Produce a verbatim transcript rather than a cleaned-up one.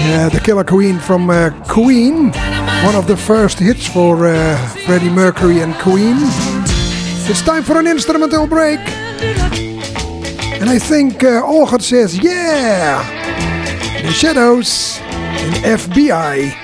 Yeah, the Killer Queen from uh, Queen. One of the first hits for uh, Freddie Mercury and Queen. It's time for an instrumental break. And I think uh, August says, yeah! The Shadows in F B I.